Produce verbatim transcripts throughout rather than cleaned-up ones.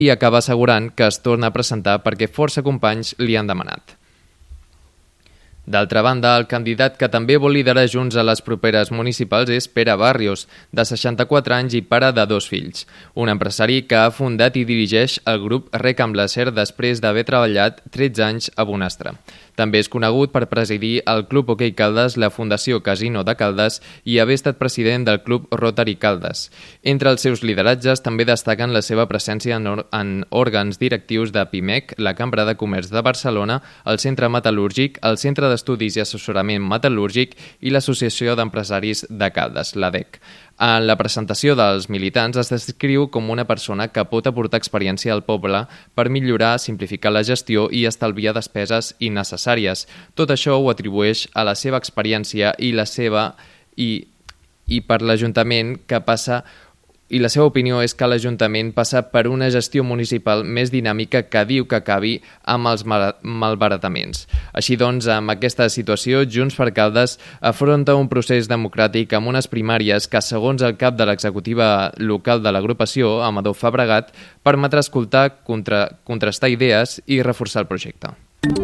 i acaba assegurant que es torna a presentar perquè força companys li han demanat. D'altra banda, el candidat que també vol liderar Junts a les properes municipals és Pere Barrios, de seixanta-quatre anys i pare de dos fills, un empresari que ha fundat i dirigeix el grup Rec amb Laser després d'haver treballat tretze anys a Bonastre. També és conegut per presidir el Club Hoquei Caldes, la Fundació Casino de Caldes i haver estat president del Club Rotary Caldes. Entre els seus lideratges també destaquen la seva presència en, en òrgans directius de PIMEC, la Cambra de Comerç de Barcelona, el Centre Metal·lúrgic, el Centre d'Estudis i Assessorament Metal·lúrgic i l'Associació d'Empresaris de Caldes, l'A D E C. En la presentació dels militants es descriu com una persona que pot aportar experiència al poble per millorar, simplificar la gestió i estalviar despeses innecessàries. Tot això ho atribueix a la seva experiència i la seva i, i per l'Ajuntament que passa i la seva opinió és que l'Ajuntament passa per una gestió municipal més dinàmica que diu que acabi amb els malbarataments. Així doncs, amb aquesta situació, Junts per Caldes afronta un procés democràtic amb unes primàries que, segons el cap de l'executiva local de l'agrupació, Amador Fabregat, permetrà escoltar, contra, contrastar idees i reforçar el projecte.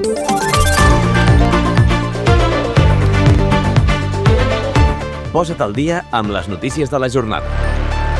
Posa't al dia amb les notícies de la jornada.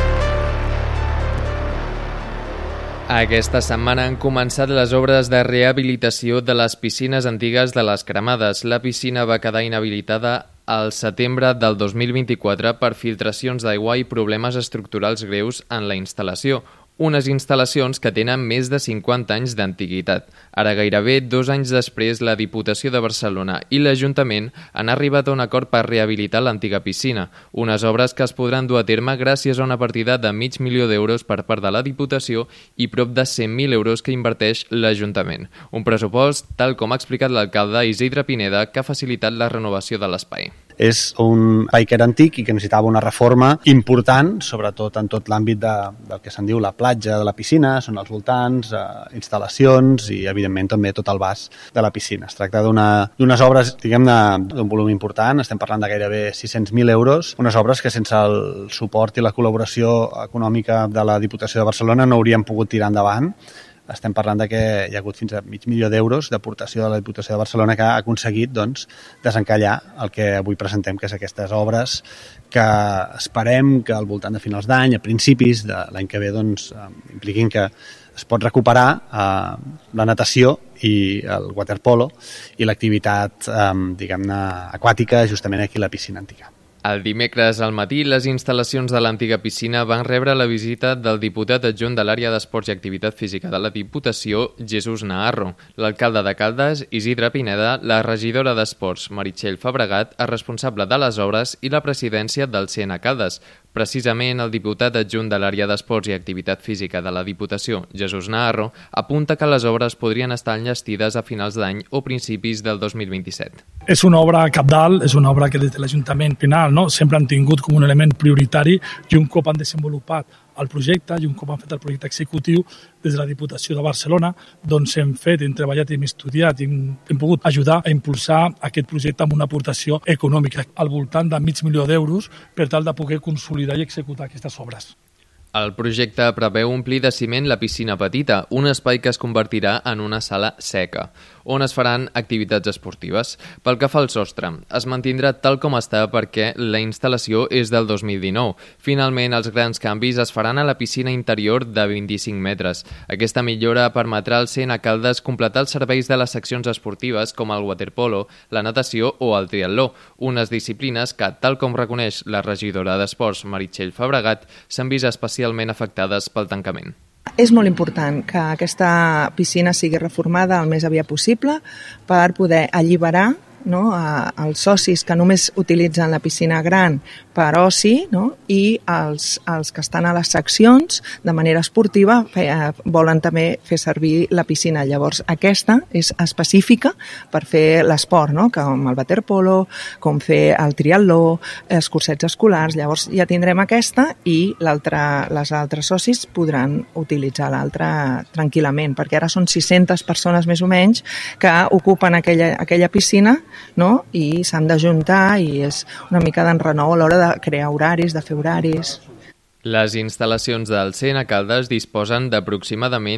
Aquesta setmana han començat les obres de rehabilitació de les piscines antigues de les Cremades. La piscina va quedar inhabilitada al setembre del dos mil vint-i-quatre per filtracions d'aigua i problemes estructurals greus en la instal·lació. Unes instal·lacions que tenen més de cinquanta anys d'antiguitat. Ara, gairebé dos anys després, la Diputació de Barcelona i l'Ajuntament han arribat a un acord per rehabilitar l'antiga piscina, unes obres que es podran dur a terme gràcies a una partida de mig milió d'euros per part de la Diputació i prop de cent mil euros que inverteix l'Ajuntament. Un pressupost, tal com ha explicat l'alcalde Isidre Pineda, que ha facilitat la renovació de l'espai. És un espai que era antic i que necessitava una reforma important, sobretot en tot l'àmbit de, del que se'n diu la platja de la piscina, són els voltants, eh, instal·lacions i, evidentment, també tot el bas de la piscina. Es tracta d'unes obres, diguem-ne, d'un volum important, estem parlant de gairebé sis-cents mil euros, unes obres que sense el suport i la col·laboració econòmica de la Diputació de Barcelona no hauríem pogut tirar endavant. Estem parlant de que hi ha hagut fins a mig milió d'euros d'aportació de la Diputació de Barcelona que ha aconseguit doncs, desencallar el que avui presentem, que és aquestes obres que esperem que al voltant de finals d'any, a principis de l'any que ve, doncs, impliquin que es pot recuperar eh, la natació i el waterpolo i l'activitat eh, diguem-ne aquàtica justament aquí a la piscina antiga. El dimecres al matí, les instal·lacions de l'antiga piscina van rebre la visita del diputat adjunt de l'àrea d'Esports i Activitat Física de la Diputació, Jesús Naharro, l'alcalde de Caldes, Isidre Pineda, la regidora d'Esports, Meritxell Fabregat, el responsable de les obres i la presidència del C N Caldes. Precisament, el diputat adjunt de l'àrea d'Esports i Activitat Física de la Diputació, Jesús Naharro, apunta que les obres podrien estar enllestides a finals d'any o principis del dos mil vint-i-set. És una obra cabdal, és una obra que des de l'Ajuntament final no, sempre han tingut com un element prioritari i un cop han desenvolupat el projecte i un cop han fet el projecte executiu des de la Diputació de Barcelona, doncs hem fet, hem treballat, hem estudiat i hem, hem pogut ajudar a impulsar aquest projecte amb una aportació econòmica al voltant de mig milió d'euros per tal de poder consolidar i executar aquestes obres. El projecte preveu omplir de ciment la piscina petita, un espai que es convertirà en una sala seca, on es faran activitats esportives. Pel que fa al sostre, es mantindrà tal com està perquè la instal·lació és del dos mil dinou. Finalment, els grans canvis es faran a la piscina interior de vint-i-cinc metres. Aquesta millora permetrà al C N Caldes completar els serveis de les seccions esportives com el waterpolo, la natació o el triatló, unes disciplines que, tal com reconeix la regidora d'Esports, Meritxell Fabregat, s'han vist especialment afectades pel tancament. És molt important que aquesta piscina sigui reformada el més aviat possible per poder alliberar no, a, als socis que només utilitzen la piscina gran per oci no, i els, els que estan a les seccions de manera esportiva fe, volen també fer servir la piscina. Llavors aquesta és específica per fer l'esport, no, com el waterpolo, com fer el triatló, els cursets escolars. Llavors ja tindrem aquesta i les altres socis podran utilitzar l'altra tranquil·lament, perquè ara són sis-centes persones més o menys que ocupen aquella, aquella piscina no? I s'han d'ajuntar i és una mica d'enrenou a l'hora de crear horaris, de fer horaris. Les instal·lacions del C N Caldes disposen d'aproximadament